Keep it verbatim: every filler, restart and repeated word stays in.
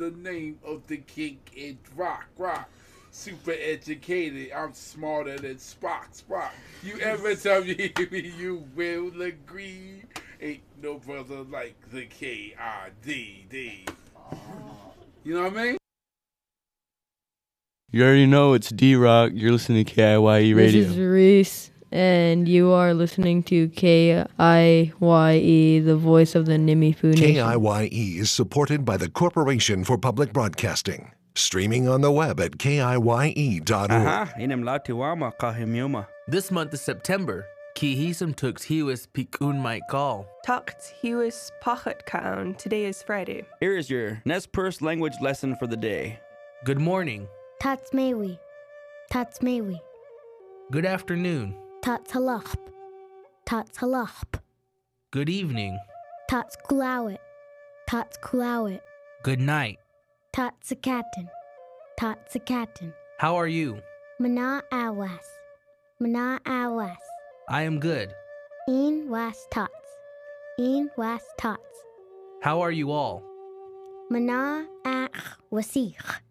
the name of the king in rock, rock. Super educated, I'm smarter than Spock, Spock. You ever tell me you will agree? Ain't no brother like the K I D D. You know what I mean? You already know it's D-Rock. You're listening to K I Y E Radio. This is Reese, and you are listening to K I Y E, the voice of the Nimifu Nation. K I Y E is supported by the Corporation for Public Broadcasting. Streaming on the web at K I Y E dot org. Aha, inem latiwama kahimiuma. This month is September. Kihisum tux hiwis pikun might call. Tukt hiwis pachat kaun. Today is Friday. Here is your Nez Perce language lesson for the day. Good morning. Tatsmewi. Tatsmewi. Good afternoon. Tatsalachp. Tatsalachp. Good evening. Tatskulawit. Tatskulawit. Good night. Tatsakatin. Tatsakatin. How are you? Mana awas. Mana awas. I am good. In was tots. In was tots. How are you all? Mana ach wasich.